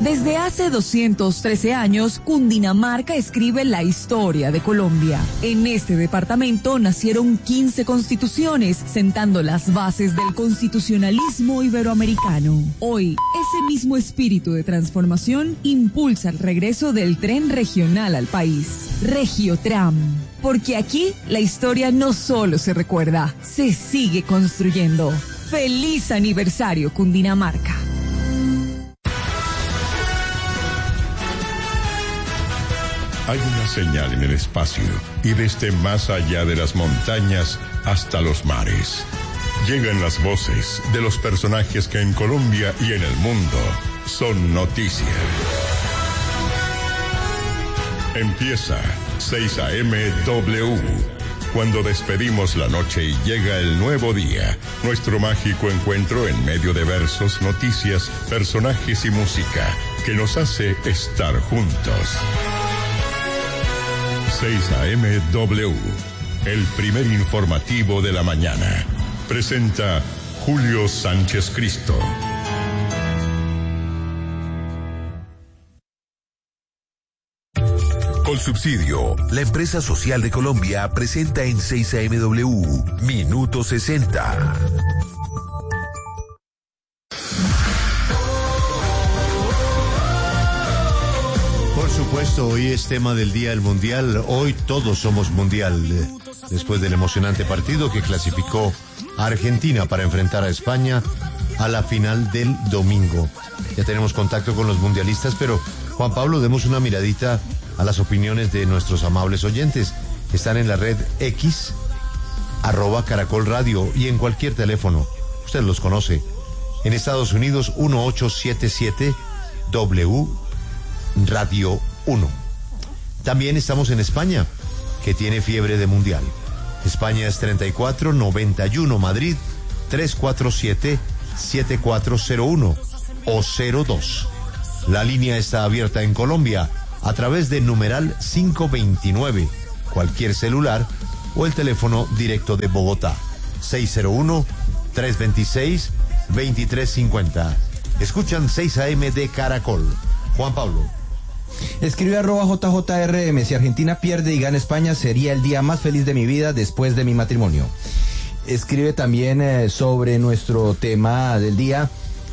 Desde hace 213 años, Cundinamarca escribe la historia de Colombia. En este departamento nacieron 15 constituciones, sentando las bases del constitucionalismo iberoamericano. Hoy, ese mismo espíritu de transformación impulsa el regreso del tren regional al país, Regiotram. Porque aquí la historia no solo se recuerda, se sigue construyendo. ¡Feliz aniversario, Cundinamarca! Hay una señal en el espacio y desde más allá de las montañas hasta los mares. Llegan las voces de los personajes que en Colombia y en el mundo son noticia. Empieza 6 AM W. Cuando despedimos la noche y llega el nuevo día, nuestro mágico encuentro en medio de versos, noticias, personajes y música que nos hace estar juntos. 6 AM W, el primer informativo de la mañana. Presenta Julio Sánchez Cristo. Colsubsidio, la empresa social de Colombia, presenta en 6 AM W, Minuto 60. Por supuesto, hoy es tema del Día del Mundial. Hoy todos somos mundial. Después del emocionante partido que clasificó a Argentina para enfrentar a España a la final del domingo. Ya tenemos contacto con los mundialistas, pero Juan Pablo, demos una miradita a las opiniones de nuestros amables oyentes. Están en la red X, @Caracol Radio, y en cualquier teléfono. Usted los conoce. En Estados Unidos, 1877 W Radio 1. También estamos en España, que tiene fiebre de mundial. España es 3491, Madrid 347-7401 o 02. La línea está abierta en Colombia a través de numeral 529, cualquier celular, o el teléfono directo de Bogotá, 601-326-2350. Escuchan 6 AM de Caracol. Juan Pablo. Escribe @JJRM, si Argentina pierde y gana España sería el día más feliz de mi vida después de mi matrimonio. Escribe también sobre nuestro tema del día,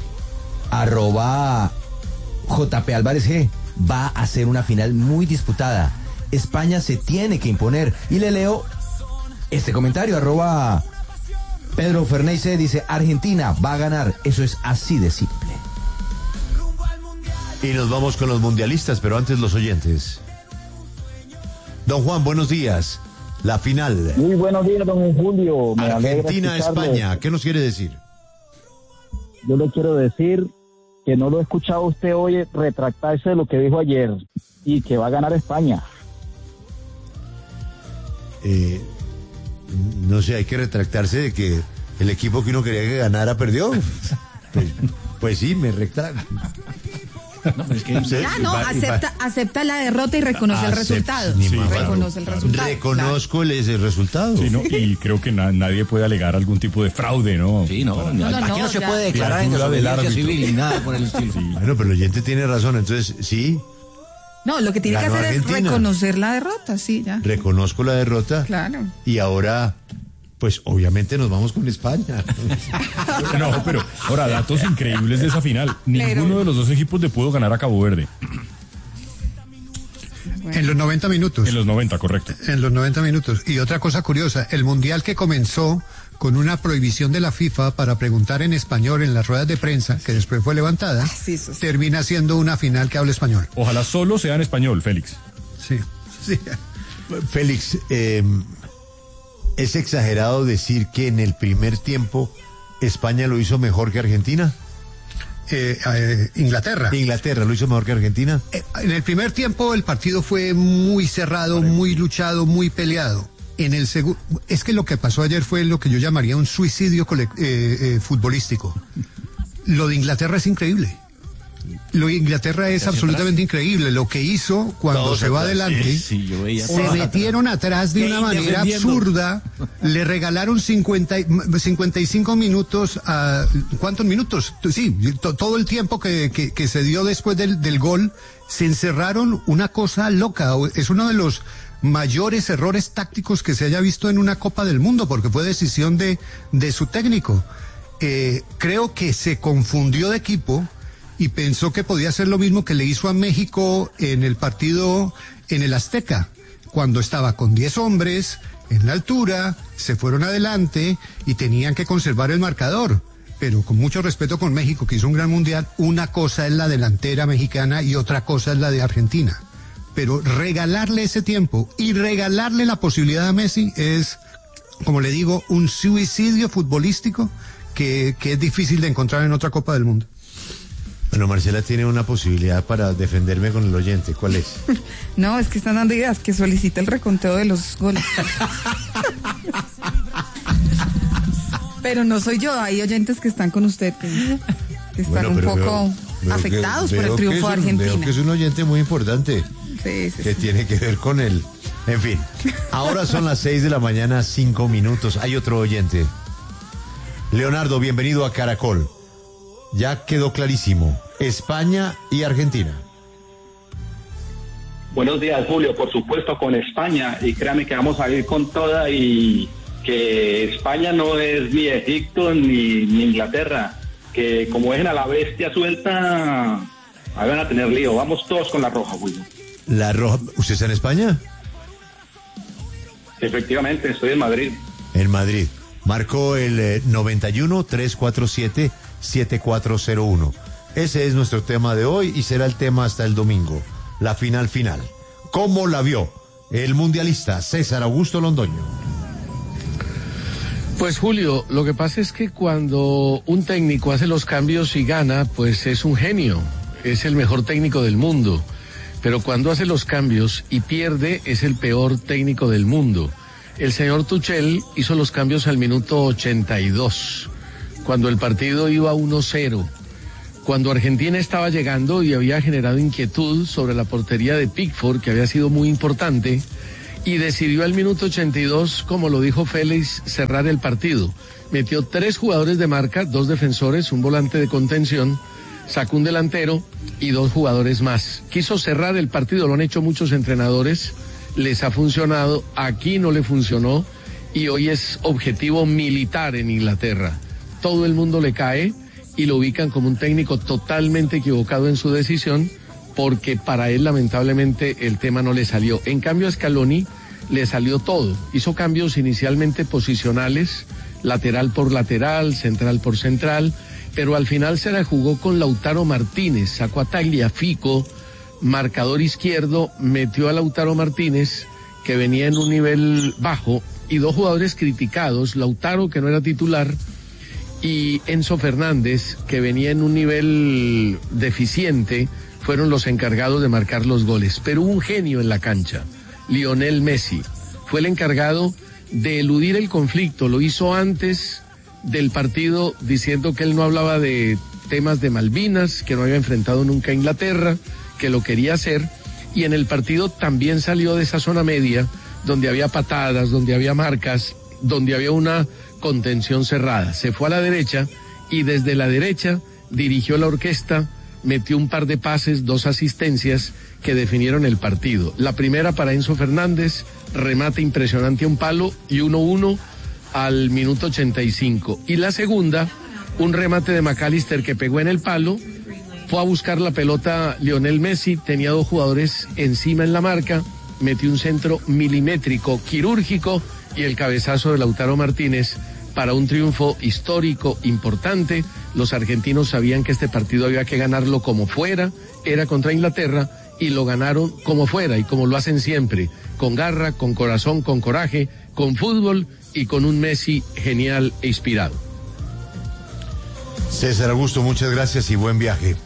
@JP Álvarez G. Va a ser una final muy disputada. España se tiene que imponer. Y le leo este comentario, @Pedro Ferney C. dice, Argentina va a ganar. Eso es así de simple. Y nos vamos con los mundialistas, pero antes los oyentes. Don Juan, buenos días. La final. Muy buenos días, don Julio. Argentina-España. ¿Qué nos quiere decir? Yo le quiero decir que no lo he escuchado usted hoy retractarse de lo que dijo ayer y que va a ganar España. No sé, hay que retractarse de que el equipo que uno quería que ganara perdió. Pues sí, me retracto. No, es que acepta la derrota y reconoce el resultado. Sí, reconoce el resultado. Reconozco el resultado. Sí, ¿no? Y creo que nadie puede alegar algún tipo de fraude, ¿no? Sí, no, aquí no se puede declarar en desobediencia civil ni nada por el estilo. Sí. Bueno, pero el oyente tiene razón, entonces sí. No, lo que tiene que hacer Argentina. es reconocer la derrota, sí, ya. Reconozco la derrota. Claro. Y ahora, pues obviamente nos vamos con España. No, pero ahora, datos increíbles de esa final. Ninguno de los dos equipos le pudo ganar a Cabo Verde. Bueno. En los 90 minutos. En los 90, correcto. En los 90 minutos. Y otra cosa curiosa, el mundial que comenzó con una prohibición de la FIFA para preguntar en español en las ruedas de prensa, que después fue levantada, sí. termina siendo una final que habla español. Ojalá solo sea en español, Félix. Sí. Félix, ¿es exagerado decir que en el primer tiempo España lo hizo mejor que Argentina? Inglaterra lo hizo mejor que Argentina. En el primer tiempo el partido fue muy cerrado, muy luchado, muy peleado. En el segundo, es que lo que pasó ayer fue lo que yo llamaría un suicidio futbolístico. Lo de Inglaterra es increíble. Lo de Inglaterra es absolutamente increíble. Lo que hizo cuando Todos se va atrás. adelante, Sí, yo veía se todos metieron atrás de ¿Qué una manera defendiendo? absurda. Le regalaron 55 minutos. ¿Cuántos minutos? Sí, todo el tiempo que se dio después del gol. Se encerraron, una cosa loca. Es uno de los mayores errores tácticos que se haya visto en una Copa del Mundo, porque fue decisión de su técnico. Creo que se confundió de equipo y pensó que podía hacer lo mismo que le hizo a México en el partido en el Azteca, cuando estaba con 10 hombres en la altura, se fueron adelante y tenían que conservar el marcador. Pero con mucho respeto con México, que hizo un gran mundial, una cosa es la delantera mexicana y otra cosa es la de Argentina. Pero regalarle ese tiempo y regalarle la posibilidad a Messi es, como le digo, un suicidio futbolístico que es difícil de encontrar en otra Copa del Mundo. Bueno, Marcela tiene una posibilidad para defenderme con el oyente. ¿Cuál es? No, es que están dando ideas, que solicita el reconteo de los goles. Pero no soy yo, hay oyentes que están con usted, que están un poco afectados por el triunfo de Argentina. Veo que es un oyente muy importante, sí, que tiene que ver con él. En fin, ahora son las 6 de la mañana, 5 minutos. Hay otro oyente. Leonardo, bienvenido a Caracol. Ya quedó clarísimo, España y Argentina. Buenos días, Julio. Por supuesto, con España, y créame que vamos a ir con toda, y que España no es ni Egipto ni Inglaterra, que como dejen a la bestia suelta, ahí van a tener lío. Vamos todos con la roja, Julio. La roja. ¿Usted está en España? Efectivamente, estoy en Madrid. En Madrid. Marcó el 91-347-7401. Ese es nuestro tema de hoy y será el tema hasta el domingo. La final. ¿Cómo la vio el mundialista César Augusto Londoño? Pues Julio, lo que pasa es que cuando un técnico hace los cambios y gana, pues es un genio, es el mejor técnico del mundo. Pero cuando hace los cambios y pierde, es el peor técnico del mundo. El señor Tuchel hizo los cambios al minuto 82, cuando el partido iba 1-0, cuando Argentina estaba llegando y había generado inquietud sobre la portería de Pickford, que había sido muy importante, y decidió al minuto 82, como lo dijo Félix, cerrar el partido. Metió 3 jugadores de marca, 2 defensores, un volante de contención, sacó un delantero y 2 jugadores más. Quiso cerrar el partido, lo han hecho muchos entrenadores, les ha funcionado, aquí no le funcionó y hoy es objetivo militar en Inglaterra. Todo el mundo le cae y lo ubican como un técnico totalmente equivocado en su decisión, porque para él lamentablemente el tema no le salió. En cambio a Scaloni le salió todo, hizo cambios inicialmente posicionales, lateral por lateral, central por central, pero al final se la jugó con Lautaro Martínez, sacó a Tagliafico, marcador izquierdo, metió a Lautaro Martínez, que venía en un nivel bajo, y 2 jugadores criticados, Lautaro, que no era titular, y Enzo Fernández, que venía en un nivel deficiente, fueron los encargados de marcar los goles. Pero un genio en la cancha, Lionel Messi, fue el encargado de eludir el conflicto, lo hizo antes del partido diciendo que él no hablaba de temas de Malvinas, que no había enfrentado nunca a Inglaterra, que lo quería hacer, y en el partido también salió de esa zona media, donde había patadas, donde había marcas, donde había una contención cerrada. Se fue a la derecha y desde la derecha dirigió la orquesta, metió un par de pases, 2 asistencias que definieron el partido. La primera para Enzo Fernández, remate impresionante a un palo y 1-1 al minuto 85. Y la segunda, un remate de McAllister que pegó en el palo. Fue a buscar la pelota Lionel Messi, tenía 2 jugadores encima en la marca, metió un centro milimétrico, quirúrgico, y el cabezazo de Lautaro Martínez para un triunfo histórico, importante. Los argentinos sabían que este partido había que ganarlo como fuera, era contra Inglaterra, y lo ganaron como fuera, y como lo hacen siempre, con garra, con corazón, con coraje, con fútbol y con un Messi genial e inspirado. César Augusto, muchas gracias y buen viaje.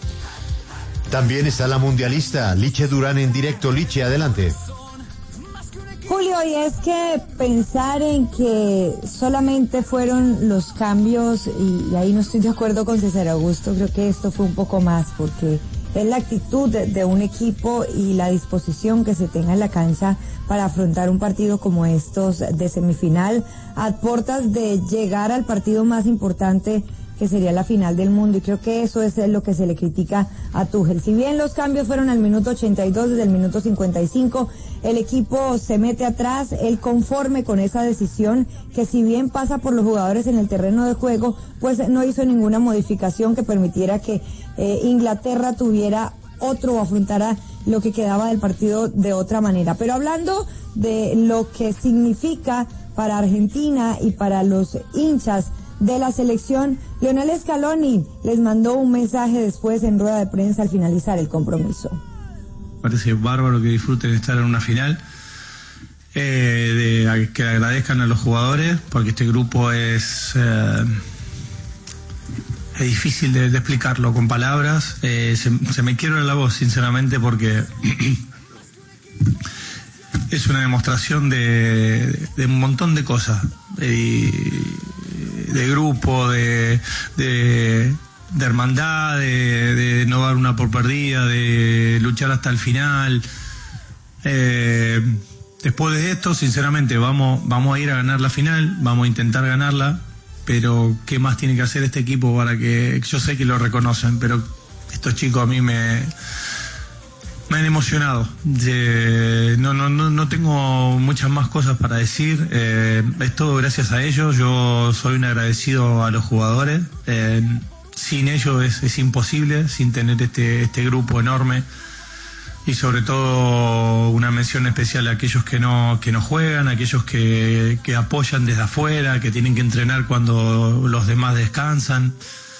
También está la mundialista Liche Durán en directo. Liche, adelante. Julio, y es que pensar en que solamente fueron los cambios, y ahí no estoy de acuerdo con César Augusto, creo que esto fue un poco más, porque es la actitud de un equipo y la disposición que se tenga en la cancha para afrontar un partido como estos de semifinal, a puertas de llegar al partido más importante, que sería la final del mundo, y creo que eso es lo que se le critica a Tuchel. Si bien los cambios fueron al minuto 82, desde el minuto 55, el equipo se mete atrás, él conforme con esa decisión, que si bien pasa por los jugadores en el terreno de juego, pues no hizo ninguna modificación que permitiera que Inglaterra tuviera otro o afrontara lo que quedaba del partido de otra manera. Pero hablando de lo que significa para Argentina y para los hinchas de la selección, Lionel Scaloni les mandó un mensaje después en rueda de prensa al finalizar el compromiso. Parece bárbaro que disfruten estar en una final, que agradezcan a los jugadores, porque este grupo es difícil de explicarlo con palabras. Se me quiebra la voz, sinceramente, porque es una demostración de un montón de cosas, de grupo, de hermandad, de no dar una por perdida, de luchar hasta el final. Después de esto, sinceramente, vamos a ir a ganar la final, vamos a intentar ganarla, pero ¿qué más tiene que hacer este equipo para que... Yo sé que lo reconocen, pero estos chicos a mí me han emocionado. No tengo muchas más cosas para decir. Es todo gracias a ellos. Yo soy un agradecido a los jugadores. Sin ellos es imposible, sin tener este grupo enorme. Y sobre todo una mención especial a aquellos que no juegan, a aquellos que apoyan desde afuera, que tienen que entrenar cuando los demás descansan.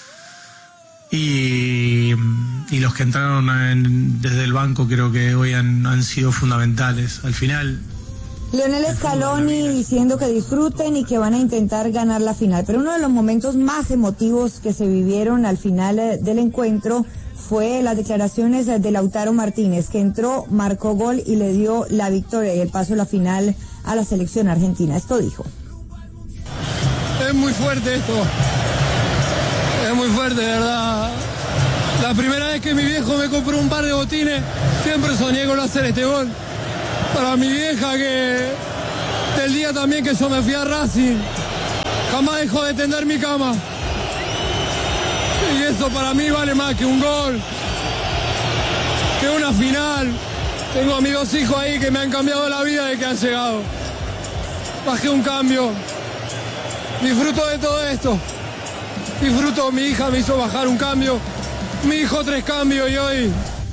Y los que entraron desde el banco creo que hoy han sido fundamentales. Al final... Lionel Scaloni diciendo que disfruten y que van a intentar ganar la final. Pero uno de los momentos más emotivos que se vivieron al final del encuentro fue las declaraciones de Lautaro Martínez, que entró, marcó gol y le dio la victoria y el paso a la final a la selección argentina. Esto dijo. Es muy fuerte esto. Es muy fuerte, de verdad. La primera vez que mi viejo me compró un par de botines, siempre soñé con hacer este gol. Para mi vieja, que del día también que yo me fui a Racing, jamás dejó de tender mi cama. Y eso para mí vale más que un gol, que una final. Tengo a mis dos hijos ahí que me han cambiado la vida desde que han llegado. Bajé un cambio. Disfruto de todo esto. Disfruto, mi hija me hizo bajar un cambio, mi hijo 3 cambios y hoy...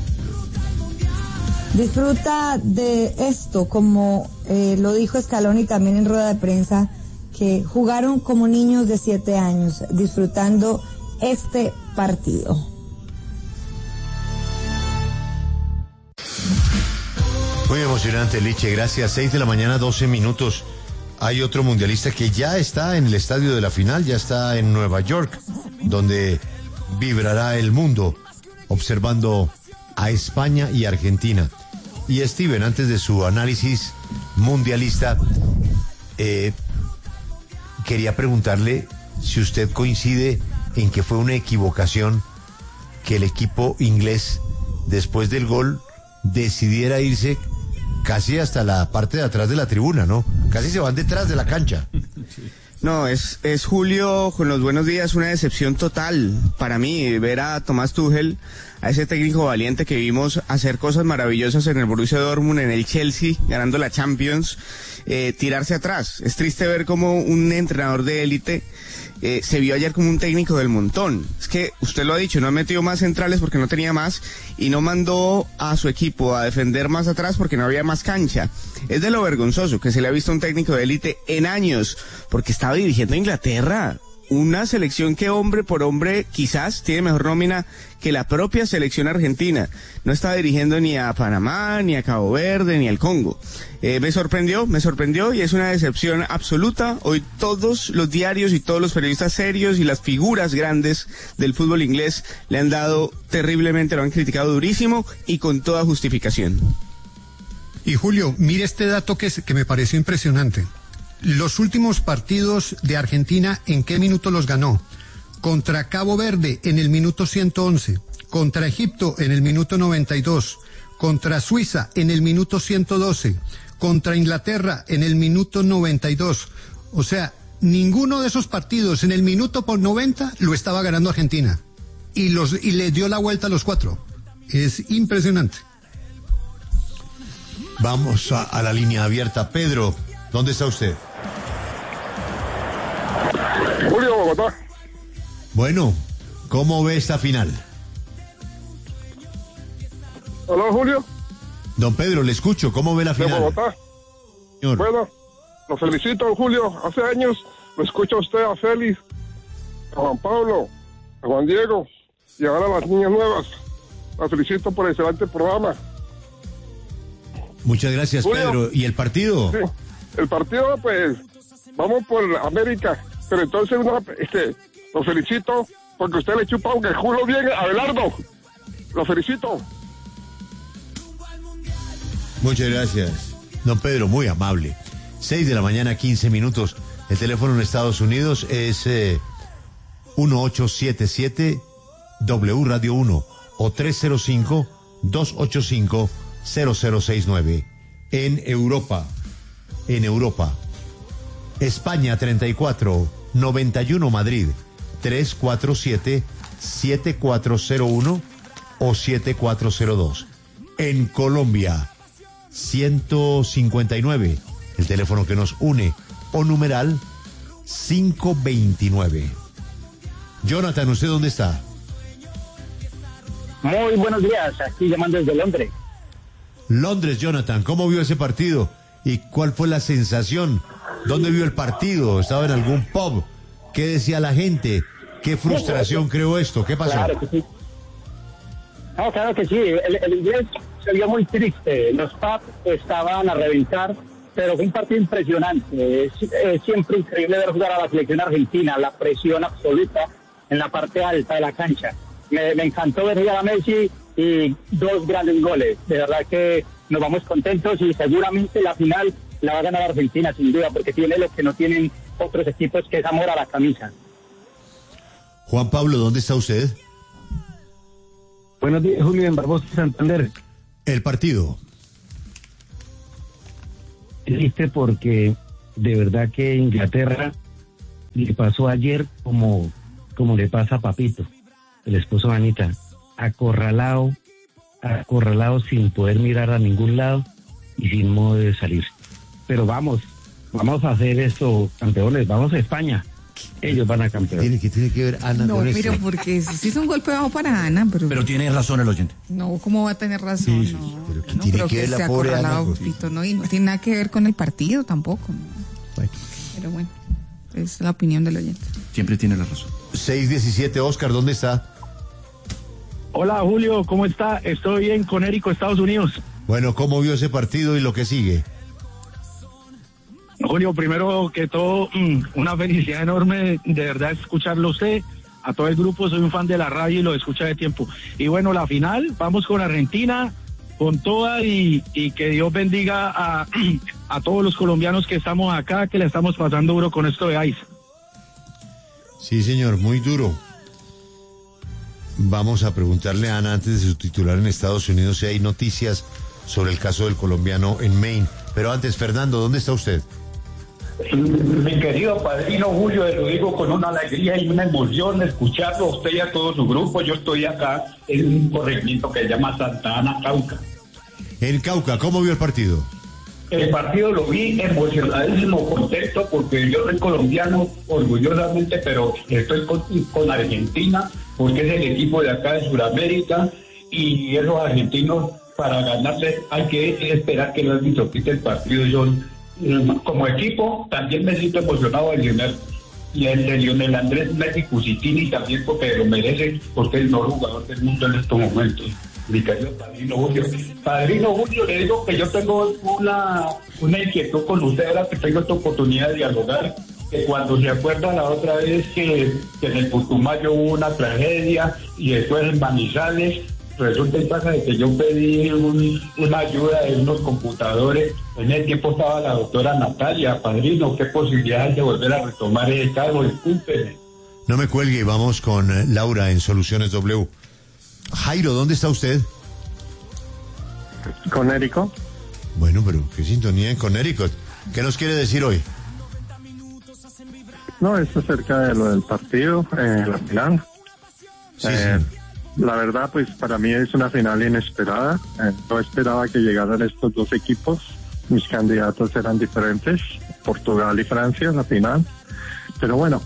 Disfruta de esto, como lo dijo Scaloni también en rueda de prensa, que jugaron como niños de 7 años, disfrutando este partido. Muy emocionante, Liche, gracias. 6 de la mañana, 12 minutos. Hay otro mundialista que ya está en el estadio de la final, ya está en Nueva York, donde vibrará el mundo, observando a España y Argentina. Y Steven, antes de su análisis mundialista, quería preguntarle si usted coincide en que fue una equivocación que el equipo inglés, después del gol, decidiera irse casi hasta la parte de atrás de la tribuna, ¿no? Casi se van detrás de la cancha. No, es Julio, con los buenos días, una decepción total para mí, ver a Thomas Tuchel, a ese técnico valiente que vimos hacer cosas maravillosas en el Borussia Dortmund, en el Chelsea, ganando la Champions, tirarse atrás. Es triste ver cómo un entrenador de élite se vio ayer como un técnico del montón. Es que usted lo ha dicho, no ha metido más centrales porque no tenía más y no mandó a su equipo a defender más atrás porque no había más cancha. Es de lo vergonzoso que se le ha visto a un técnico de élite en años, porque estaba dirigiendo a Inglaterra, una selección que hombre por hombre quizás tiene mejor nómina que la propia selección argentina. No estaba dirigiendo ni a Panamá, ni a Cabo Verde, ni al Congo. Me sorprendió y es una decepción absoluta. Hoy todos los diarios y todos los periodistas serios y las figuras grandes del fútbol inglés le han dado terriblemente, lo han criticado durísimo y con toda justificación. Y Julio, mire este dato que me pareció impresionante. Los últimos partidos de Argentina, ¿en qué minuto los ganó? Contra Cabo Verde en el minuto 111, contra Egipto en el minuto 92, contra Suiza en el minuto 112, contra Inglaterra en el minuto 92. O sea, ninguno de esos partidos en el minuto por 90 lo estaba ganando Argentina. Y le dio la vuelta a los 4. Es impresionante. Vamos a la línea abierta. Pedro, ¿dónde está usted? Julio, Bogotá. Bueno, ¿cómo ve esta final? Hola, Julio. Don Pedro, le escucho. ¿Cómo ve la final? De Bogotá. Señor. Bueno, lo felicito, Julio. Hace años lo escucha usted a Félix, a Juan Pablo, a Juan Diego y ahora a las niñas nuevas. La felicito por el excelente programa. Muchas gracias, Julio. Pedro. ¿Y el partido? Sí, el partido, pues, vamos por América. Pero entonces, lo felicito porque usted le chupa un culo bien a Abelardo. Lo felicito. Muchas gracias. Don Pedro, muy amable. 6 de la mañana, 15 minutos. El teléfono en Estados Unidos es 1877 W Radio 1 o 305-285-0069. En Europa, España 34 91 Madrid 347-7401 o 7402. En Colombia 159, el teléfono que nos une, o numeral 529. Jonathan, ¿usted dónde está? Muy buenos días, aquí llamando desde Londres. Londres, Jonathan, ¿cómo vio ese partido? ¿Y cuál fue la sensación? ¿Dónde vio el partido? ¿Estaba en algún pub? ¿Qué decía la gente? ¿Qué frustración creó esto? ¿Qué pasó? Claro que sí. No, claro que sí. El inglés se vio muy triste. Los pubs estaban a reventar, pero fue un partido impresionante. Es siempre increíble ver jugar a la selección argentina, la presión absoluta en la parte alta de la cancha. Me encantó ver jugar a Messi y 2 grandes goles. De verdad que nos vamos contentos y seguramente la final la va a ganar Argentina, sin duda, porque tiene lo que no tienen otros equipos, que es amor a la camisa. Juan Pablo, ¿dónde está usted? Buenos días, Julio, en Barbosa, Santander. El partido. Triste porque de verdad que Inglaterra le pasó ayer como le pasa a Papito, el esposo de Anita, acorralado sin poder mirar a ningún lado y sin modo de salir. Pero vamos a hacer esto campeones, vamos a España. Ellos van a campeón. ¿Qué tiene que ver Ana no, con pero esto? porque eso sí es un golpe bajo para Ana. Pero tiene razón el oyente. No, ¿cómo va a tener razón? Sí, no, pero no tiene creo que ver sea la pobre Ana. Popito, no, y no tiene nada que ver con el partido tampoco. ¿No? Bueno. Pero bueno, es la opinión del oyente. Siempre tiene la razón. 617, Oscar, ¿dónde está? Hola, Julio, ¿cómo está? Estoy en Conérico, Estados Unidos. Bueno, ¿cómo vio ese partido y lo que sigue? Julio, primero que todo, una felicidad enorme, de verdad, escucharlo a usted, a todo el grupo, soy un fan de la radio y lo escucha de tiempo. Y bueno, la final, vamos con Argentina, con toda, y que Dios bendiga a todos los colombianos que estamos acá, que le estamos pasando duro con esto de ICE. Sí, señor, muy duro. Vamos a preguntarle a Ana, antes de su titular en Estados Unidos, si hay noticias sobre el caso del colombiano en Maine. Pero antes, Fernando, ¿dónde está usted? Mi querido padrino Julio, lo digo con una alegría y una emoción escucharlo a usted y a todo su grupo. Yo estoy acá en un corregimiento que se llama Santa Ana, Cauca. En Cauca, ¿cómo vio el partido? El partido lo vi emocionadísimo, contento, porque yo soy colombiano orgullosamente, pero estoy con Argentina, porque es el equipo de acá de Sudamérica, y esos argentinos, para ganarles hay que esperar que el árbitro quite el partido. Yo, como equipo, también me siento emocionado de Lionel Andrés Messi Cusitini, también porque lo merece, porque es el mejor jugador del mundo en estos momentos. Mi querido Padrino Julio, le digo que yo tengo una inquietud con usted, ahora que tengo esta oportunidad de dialogar, que cuando se acuerda la otra vez que en el Putumayo hubo una tragedia, y después en Manizales, resulta y pasa de que yo pedí una ayuda de unos computadores. En el tiempo estaba la doctora Natalia, padrino, ¿qué posibilidades de volver a retomar el cargo? Discúlpeme. No me cuelgue, vamos con Laura en Soluciones W. Jairo, ¿dónde está usted? Connecticut. Bueno, pero qué sintonía en Connecticut. ¿Qué nos quiere decir hoy? No, es acerca de lo del partido, la final. Sí. La verdad, pues para mí es una final inesperada. No esperaba que llegaran estos dos equipos. Mis candidatos eran diferentes, Portugal y Francia en la final. Pero bueno,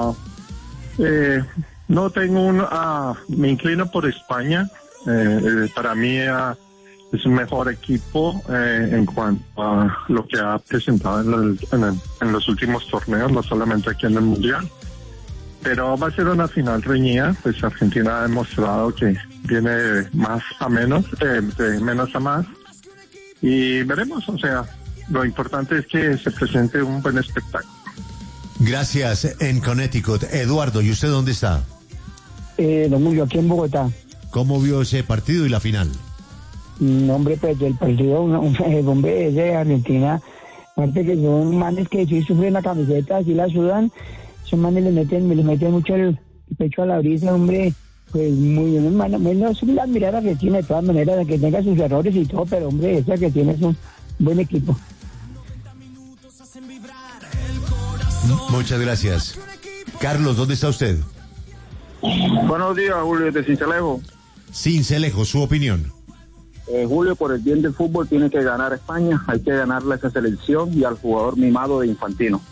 no tengo me inclino por España. Para mí es un mejor equipo en cuanto a lo que ha presentado en los últimos torneos, no solamente aquí en el Mundial. Pero va a ser una final reñida, pues Argentina ha demostrado que viene de más a menos, de menos a más. Y veremos, o sea, lo importante es que se presente un buen espectáculo. Gracias, en Connecticut. Eduardo, ¿y usted dónde está? Don Julio, aquí en Bogotá. ¿Cómo vio ese partido y la final? Hombre, pues del partido, hombre, es de Argentina. Aparte que son manes que sí sufren la camiseta, así la sudan. Son manes le meten mucho el pecho a la brisa, hombre. Pues muy bien, hermano. No es la mirada que tiene de todas maneras, que tenga sus errores y todo, pero hombre, esa que tiene es un buen equipo. Muchas gracias. Carlos, ¿dónde está usted? Buenos días, Julio, de Cincelejo. Cincelejo, su opinión. Julio, por el bien del fútbol tiene que ganar España, hay que ganarle a esa selección y al jugador mimado de Infantino.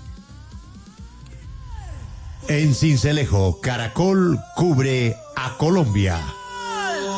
En Cincelejo, Caracol cubre a Colombia.